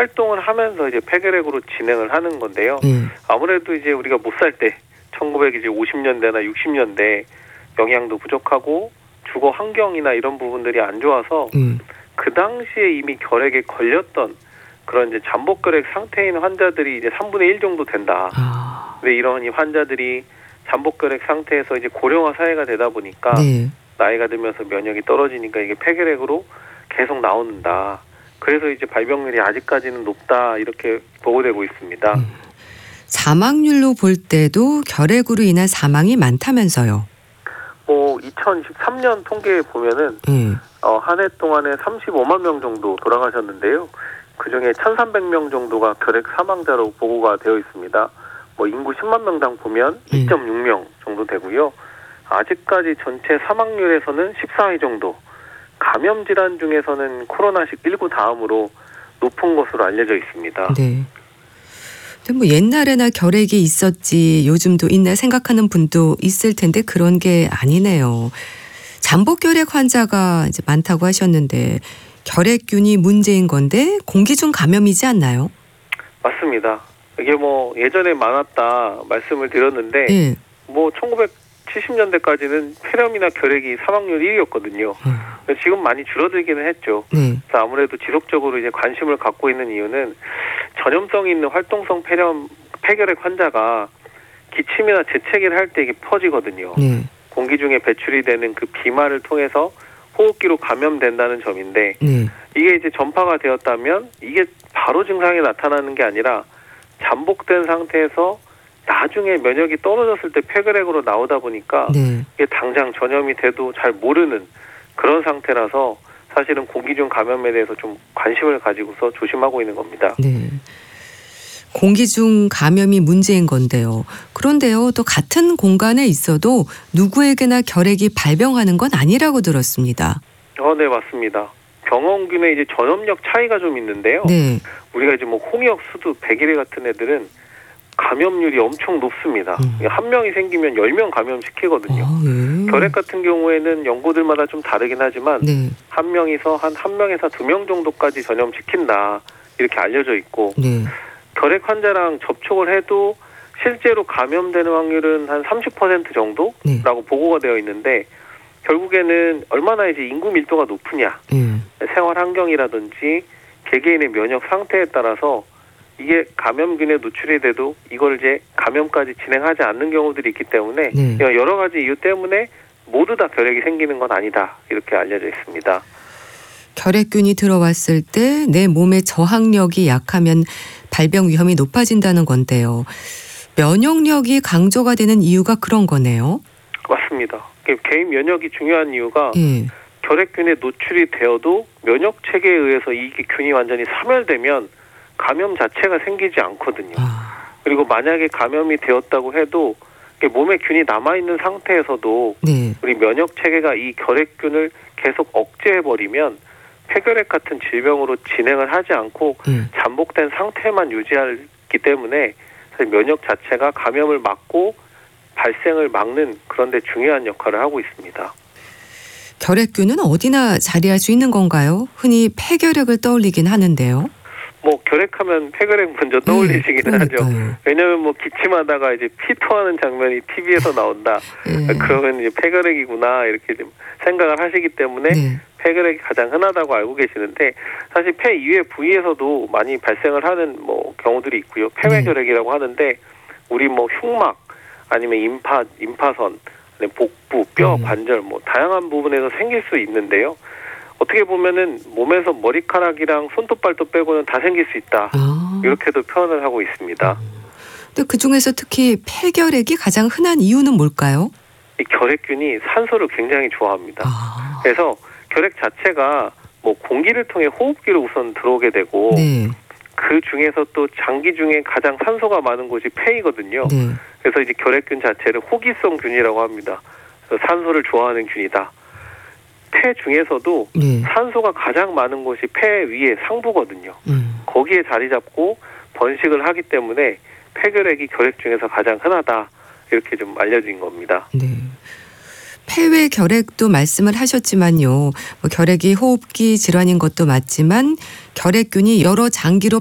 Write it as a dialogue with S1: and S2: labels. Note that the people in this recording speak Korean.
S1: 활동을 하면서 이제 폐결핵으로 진행을 하는 건데요. 아무래도 이제 우리가 못 살 때 1950년대나 60년대 영양도 부족하고 주거 환경이나 이런 부분들이 안 좋아서 그 당시에 이미 결핵에 걸렸던 그런 이제 잠복결핵 상태인 환자들이 이제 3분의 1 정도 된다. 근데 이런 이 환자들이 잠복결핵 상태에서 이제 고령화 사회가 되다 보니까 나이가 들면서 면역이 떨어지니까 이게 폐결핵으로 계속 나온다. 그래서 이제 발병률이 아직까지는 높다 이렇게 보고되고 있습니다.
S2: 사망률로 볼 때도 결핵으로 인한 사망이 많다면서요.
S1: 2013년 통계에 보면은 한 해 동안에 35만 명 정도 돌아가셨는데요. 그중에 1,300명 정도가 결핵 사망자로 보고가 되어 있습니다. 인구 10만 명당 보면 2.6명 정도 되고요. 아직까지 전체 사망률에서는 14위 정도. 감염 질환 중에서는 코로나19 다음으로 높은 것으로 알려져 있습니다.
S2: 네. 근데 옛날에나 결핵이 있었지 요즘도 있나 생각하는 분도 있을 텐데 그런 게 아니네요. 잠복결핵 환자가 이제 많다고 하셨는데 결핵균이 문제인 건데 공기 중 감염이지 않나요?
S1: 맞습니다. 이게 예전에 많았다 말씀을 드렸는데 1970년대까지는 폐렴이나 결핵이 사망률 1위였거든요. 지금 많이 줄어들기는 했죠. 그래서 아무래도 지속적으로 이제 관심을 갖고 있는 이유는 전염성이 있는 활동성 폐결핵 환자가 기침이나 재채기를 할 때 이게 퍼지거든요. 공기 중에 배출이 되는 그 비말을 통해서 호흡기로 감염된다는 점인데 이게 이제 전파가 되었다면 이게 바로 증상이 나타나는 게 아니라 잠복된 상태에서 나중에 면역이 떨어졌을 때 폐결핵으로 나오다 보니까 이게 당장 전염이 돼도 잘 모르는 그런 상태라서 사실은 공기 중 감염에 대해서 좀 관심을 가지고서 조심하고 있는 겁니다.
S2: 공기 중 감염이 문제인 건데요. 그런데요, 또 같은 공간에 있어도 누구에게나 결핵이 발병하는 건 아니라고 들었습니다.
S1: 네, 맞습니다. 병원균의 이제 전염력 차이가 좀 있는데요. 우리가 이제 홍역, 수두, 백일해 같은 애들은 감염률이 엄청 높습니다. 한 명이 생기면 10명 감염시키거든요. 결핵 같은 경우에는 연구들마다 좀 다르긴 하지만 한 명에서 2명 정도까지 전염시킨다 이렇게 알려져 있고 결핵 환자랑 접촉을 해도 실제로 감염되는 확률은 한 30% 정도라고 보고가 되어 있는데 결국에는 얼마나 이제 인구 밀도가 높으냐, 생활 환경이라든지 개개인의 면역 상태에 따라서 이게 감염균에 노출이 돼도 이걸 이제 감염까지 진행하지 않는 경우들이 있기 때문에 여러 가지 이유 때문에 모두 다 결핵이 생기는 건 아니다 이렇게 알려져 있습니다.
S2: 결핵균이 들어왔을 때 내 몸의 저항력이 약하면 발병 위험이 높아진다는 건데요. 면역력이 강조가 되는 이유가 그런 거네요.
S1: 맞습니다. 개인 면역이 중요한 이유가 결핵균에 노출이 되어도 면역 체계에 의해서 이 균이 완전히 사멸되면 감염 자체가 생기지 않거든요. 그리고 만약에 감염이 되었다고 해도 몸에 균이 남아있는 상태에서도 우리 면역 체계가 이 결핵균을 계속 억제해버리면 폐결핵 같은 질병으로 진행을 하지 않고 잠복된 상태만 유지하기 때문에 면역 자체가 감염을 막고 발생을 막는 그런 데 중요한 역할을 하고 있습니다.
S2: 결핵균은 어디나 자리할 수 있는 건가요? 흔히 폐결핵을 떠올리긴 하는데요.
S1: 결핵하면 폐결핵 먼저 떠올리시기는 하죠. 왜냐하면 기침하다가 이제 피 토하는 장면이 TV에서 나온다. 그러면 이제 폐결핵이구나 이렇게 좀 생각을 하시기 때문에 폐결핵이 가장 흔하다고 알고 계시는데 사실 폐 이외 부위에서도 많이 발생을 하는 경우들이 있고요. 폐외결핵이라고 하는데 우리 흉막 아니면 임파선, 복부, 뼈, 관절 다양한 부분에서 생길 수 있는데요. 어떻게 보면은 몸에서 머리카락이랑 손톱발톱 빼고는 다 생길 수 있다. 이렇게도 표현을 하고 있습니다.
S2: 근데 그 중에서 특히 폐결핵이 가장 흔한 이유는 뭘까요?
S1: 이 결핵균이 산소를 굉장히 좋아합니다. 그래서 결핵 자체가 공기를 통해 호흡기로 우선 들어오게 되고 그 중에서 또 장기 중에 가장 산소가 많은 곳이 폐이거든요. 그래서 이제 결핵균 자체를 호기성 균이라고 합니다. 그래서 산소를 좋아하는 균이다. 폐 중에서도 산소가 가장 많은 곳이 폐 위의 상부거든요. 거기에 자리 잡고 번식을 하기 때문에 폐결핵이 결핵 중에서 가장 흔하다. 이렇게 좀 알려진 겁니다.
S2: 폐외 결핵도 말씀을 하셨지만요. 결핵이 호흡기 질환인 것도 맞지만 결핵균이 여러 장기로